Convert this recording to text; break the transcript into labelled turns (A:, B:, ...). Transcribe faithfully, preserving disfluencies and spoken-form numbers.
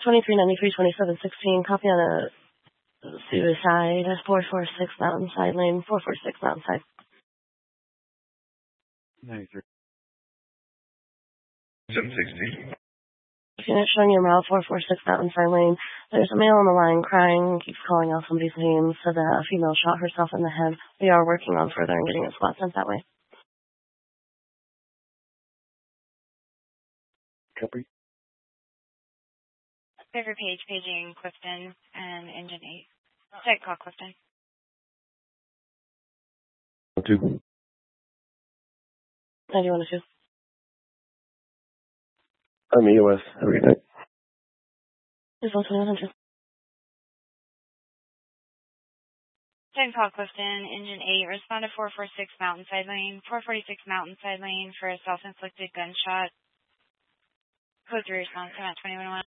A: twenty-three ninety-three, twenty-seven sixteen, copy on a suicide, four four six Mountainside Lane, four four six Mountainside.
B: ninety-three.
C: seven sixteen.
A: Unit showing your mouth, four four six Mountainside Lane. There's a male on the line crying, keeps calling out somebody's name, said that a female shot herself in the head. We are working on further and getting a squad sent that way.
B: Copy.
D: River Page paging Clifton and Engine eight. Take call Clifton.
B: Two.
A: ninety-one oh two.
B: I'm E O S. Have a good night.
A: There's one twenty-one hundred.
D: Take call Clifton, Engine eight. Respond to four four six Mountainside Lane. four forty-six Mountainside Lane for a self-inflicted gunshot. Code three response, I'm at twenty-one oh one.